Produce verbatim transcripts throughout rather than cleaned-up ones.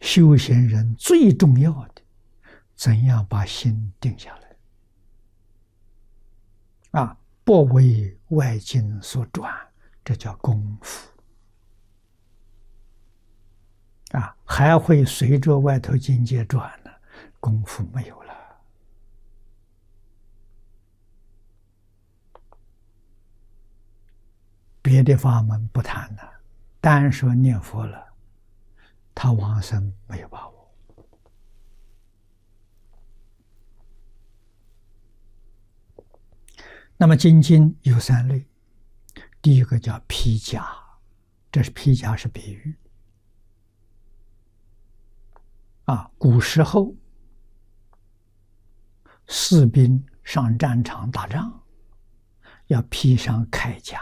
修行人最重要的，怎样把心定下来？啊，不为外境所转，这叫功夫。啊，还会随着外头境界转呢，功夫没有了。别的法门不谈了，单说念佛了，他往生没有把握。那么精进有三类，第一个叫披甲，这是披甲是比喻。啊，古时候士兵上战场打仗，要披上铠甲，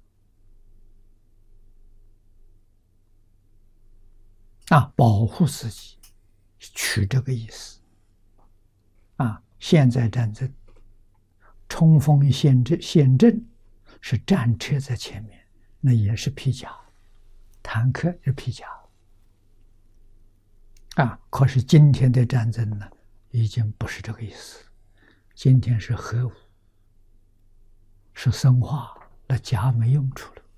啊，保护自己，取这个意思。啊，现在战争，冲锋陷阵，陷阵是战车在前面，那也是披甲，坦克是披甲。啊，可是今天的战争呢，已经不是这个意思。今天是核武，是生化，那甲没用处了。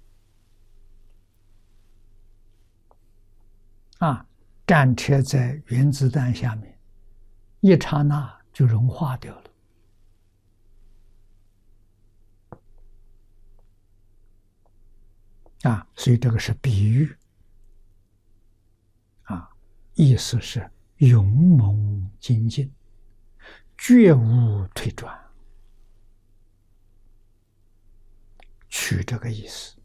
啊，战车在原子弹下面，一刹那就融化掉了。啊，所以这个是比喻。啊，意思是勇猛精进，绝无退转，取这个意思。